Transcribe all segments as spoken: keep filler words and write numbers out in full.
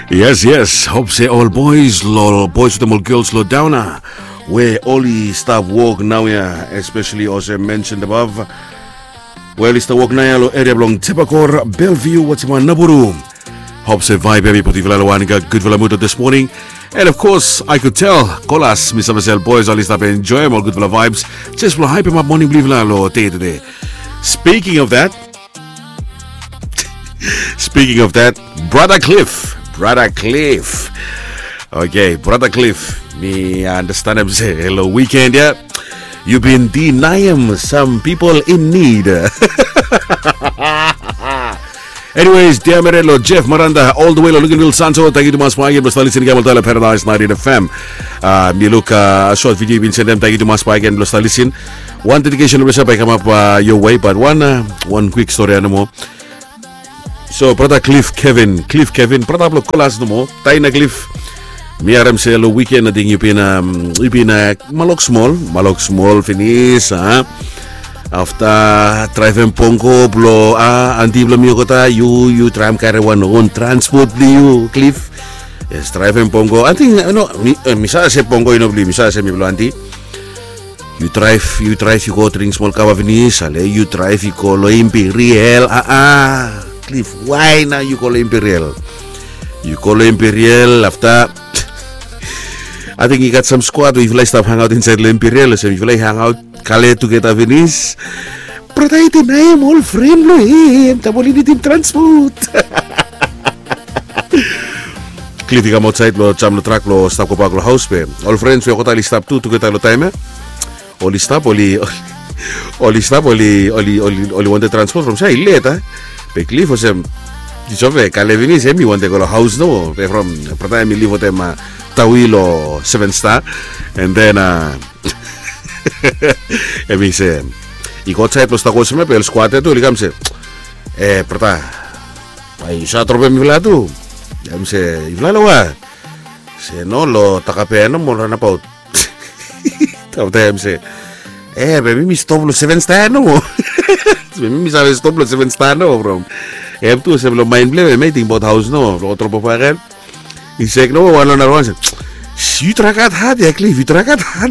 Yes, yes. Hope say all boys, all boys with them all girls, slow down. ah. Where all the staff walk now, yeah, especially also mentioned above. Well, it's the walk now, lo area belong Tepakor, Bellevue, what's my Naburu. Hope say vibe, baby, put got good for mood this morning. And of course, I could tell, Colas, Mister Marcel boys, all this stuff enjoy them, all good for the vibes. Just for hype him up morning, believe lo day today. Speaking of that, speaking of that, Brother Cliff. Brother Cliff. Okay, Brother Cliff. Me understand him say hello weekend, yeah. You've been denying some people in need. Anyways, dear Merelo, Jeff Miranda, all the way to Luganville Santo. Thank you to Maspagi, but listening to Gamal Paradise ninety F M. Uh, me look uh, a short video been sent them. Thank you to Maspagi and Blosta listen. One dedication to I come up uh, your way, but one uh, one quick story anymore. So, brother Cliff Kevin, Cliff Kevin, brother Block Colas no more. Taina Cliff. Me aram say hello weekend. I think you been um you been uh, malok small, malok small finish. Huh? After driving Pongo, blow ah anti blow me kota you you tram carry one on transport you Cliff. Yes, driving Pongo. I think no. Misal say Pongo you know beli. Misal say me blow anti. You drive, you drive, you go drink small kava finish. Ale you drive, you go lo Imperial. Ah ah. Cliff, why now you call Imperial? You call Imperial after I think you got some squad if you like stuff hang out inside the Imperial, so if you like hang out Kale to get a Venice. But I deny him all friend lo him, taboli ni team transport. Cliff you come outside lo jam lo truck lo stop ko pa lo house pe. All friends we ko tali stop tu to get lo time. Oli stop oli oli stop oli oli oli oli want the transport from say later. Pe Cliff was um diciove Calevini se mi want go house no pe from prata mi live them uh, Tawilo seven star and then uh e mi se I got type lo sta cosa me per squad tu li kam se eh prata ai sa trobe mi vla tu jam se I vla lo wa se no lo takapeno mo na pa tao tem se eh baby mi stop lo seven star no mi sabe stop lo seven star no bro eh tu se lo mind blame meeting bot house no lo otro pa kan I say no one on one you trakat had ya Cliff you trakat had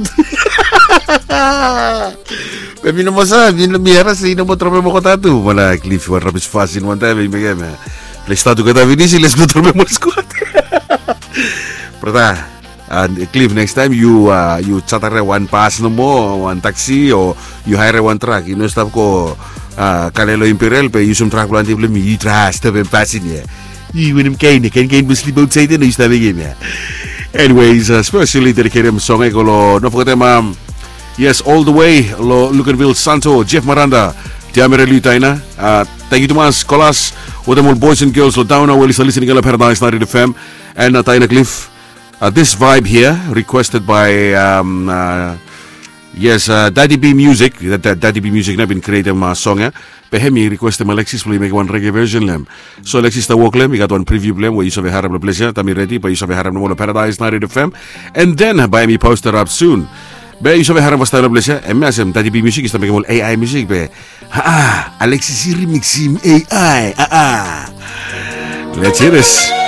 baby no mo sa mi no mi era si no mo trobe mo ko tatu wala Cliff one rapid fast in one time me game le sta tu ka vini si les mo trobe mo squad prata and Cliff next time you uh, you charter one pass no more one taxi or you hire one truck you know stop ko uh, Kalelo Imperial pe you some truck planti ble mi trust to be passing yeah you when him kain kain kain sleep outside no is game yeah anyways uh, especially dedicated him song ko lo no forget um yes all the way lo Luganville Santo Jeff Miranda Diamerelu Taina uh, thank you to mas Colas with them all boys and girls lo down well is listening to Paradise ninety F M and uh, Taina Cliff. Uh, this vibe here, requested by um, uh, yes, uh, Daddy B Music. That, that Daddy B Music, I've been creating my song. Eh? Behemi requested Alexis, will make one reggae version. Lem. So Alexis, the walk lem, we got one preview lem where you saw a haram the pleasure. Tami ready, but you saw a haram no Paradise ninety F M, and then by me poster up soon. Be you saw a haram was the pleasure. And me asem Daddy B Music is to make all A I music. Be ah, Alexis remix him A I. Ah ah. Let's hear this.